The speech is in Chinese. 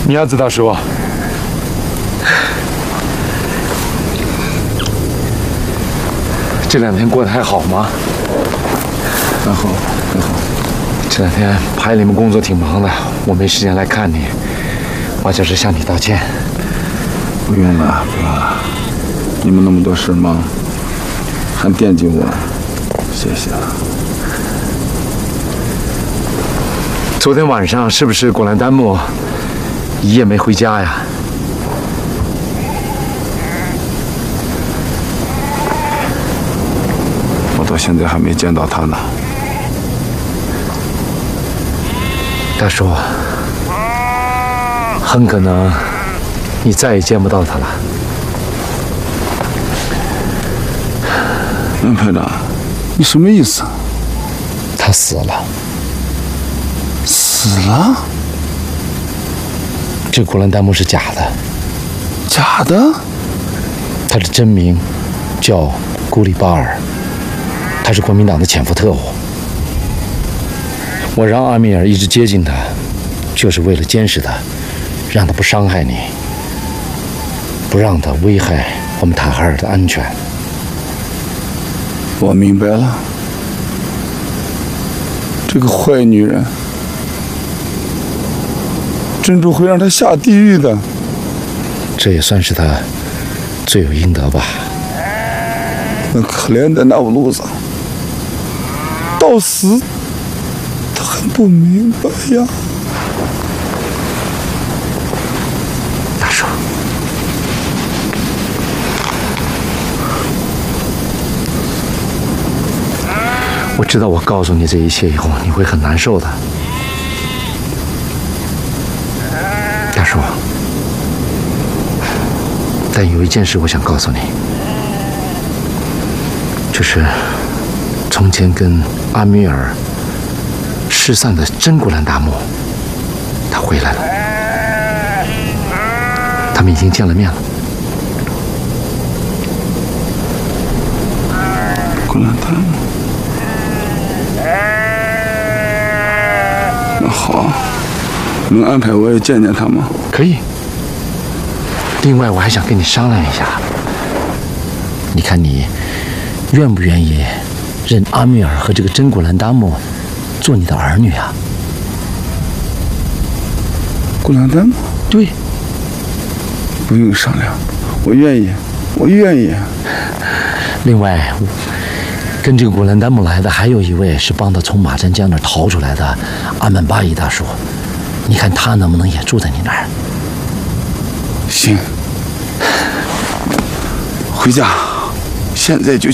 娘子大叔，这2天过得还好吗？ 还好，还好。 这2天排里面工作挺忙的，我没时间来看你，我就是向你道歉。 不用了，不用了，你们那么多事忙，还惦记我，谢谢了。 昨天晚上是不是果兰丹木一夜没回家呀？ 我到现在还没见到他呢。 大叔，很可能你再也见不到他了。 安排长，你什么意思？ 他死了。 死了？ 这果兰丹木是假的。 假的？ 他的真名叫古里巴尔，他是国民党的潜伏特务。我让阿米尔一直接近他，就是为了监视他，让他不伤害你，不让他危害我们塔哈尔的安全。 我明白了，这个坏女人，珍珠会让她下地狱的。 这也算是他罪有应得吧。 那可怜的那乌路子，到死他还不明白呀。 大叔，我知道我告诉你这一切以后，你会很难受的。大叔，但有一件事我想告诉你，就是从前跟阿米尔失散的真古兰达木，他回来了，他们已经见了面了。 古兰达木，那好，能安排我也见见他吗？ 可以。另外，我还想跟你商量一下，你看你愿不愿意认阿米尔和这个真古兰达木做你的儿女啊？ 古兰丹木？ 对， 不用商量，我愿意，我愿意。 另外，跟这个古兰丹木来的还有一位是帮他从马占江那儿逃出来的阿曼巴依大叔，你看他能不能也住在你那儿？ 行，回家，现在就去。